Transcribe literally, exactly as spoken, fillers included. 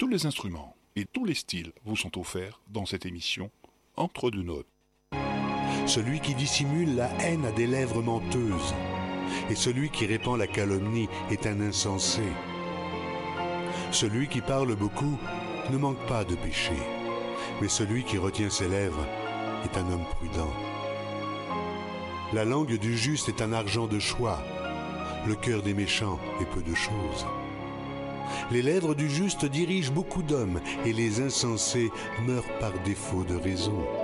Tous les instruments et tous les styles vous sont offerts dans cette émission Entre deux notes. Celui qui dissimule la haine a des lèvres menteuses, et celui qui répand la calomnie est un insensé. Celui qui parle beaucoup ne manque pas de péché, mais celui qui retient ses lèvres est un homme prudent. La langue du juste est un argent de choix, le cœur des méchants est peu de choses. Les lèvres du juste dirigent beaucoup d'hommes, et les insensés meurent par défaut de raison.